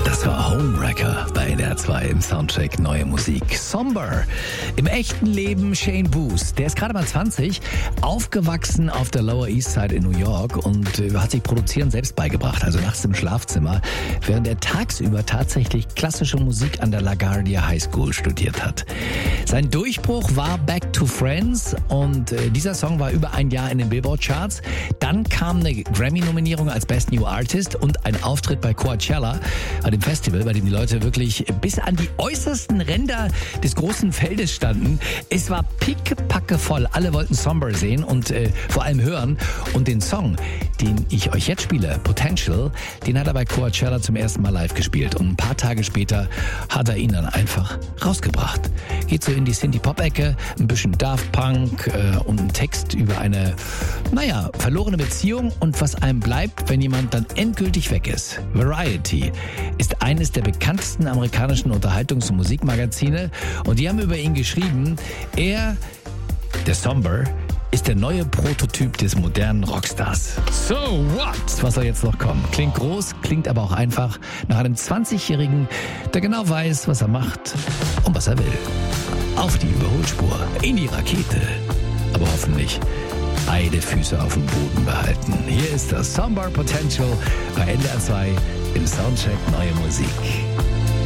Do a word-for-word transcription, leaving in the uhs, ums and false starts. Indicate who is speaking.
Speaker 1: Das war Homewrecker bei N D R zwei im Soundcheck Neue Musik. Somber. Im echten Leben Shane Boos. Der ist gerade mal zwanzig, aufgewachsen auf der Lower East Side in New York und äh, hat sich Produzieren selbst beigebracht, also nachts im Schlafzimmer, während er tagsüber tatsächlich klassische Musik an der LaGuardia High School studiert hat. Sein Durchbruch war Back to Friends und äh, dieser Song war über ein Jahr in den Billboard-Charts. Dann kam eine Grammy-Nominierung als Best New Artist und ein Auftritt bei Coachella, bei dem Festival, bei dem die Leute wirklich bis an die äußersten Ränder des großen Feldes standen. Es war pickepacke voll. Alle wollten Somber sehen und äh, vor allem hören. Und den Song, den ich euch jetzt spiele, Potential, den hat er bei Coachella zum ersten Mal live gespielt. Und ein paar Tage später hat er ihn dann einfach rausgebracht. Geht so in die Synthie-Pop-Ecke, ein bisschen Daft Punk äh, und ein Text über eine, naja, verlorene Beziehung und was einem bleibt, wenn jemand dann endgültig weg ist. Variety ist eines der bekanntesten amerikanischen Unterhaltungs- und Musikmagazine und die haben über ihn geschrieben, er, der Somber, ist der neue Prototyp des modernen Rockstars. So what? Was soll jetzt noch kommen? Klingt groß, klingt aber auch einfach nach einem zwanzigjährigen, der genau weiß, was er macht und was er will. Auf die Überholspur, in die Rakete, aber hoffentlich beide Füße auf dem Boden behalten. Hier ist das Somber Potential bei N D R zwei im Soundcheck Neue Musik.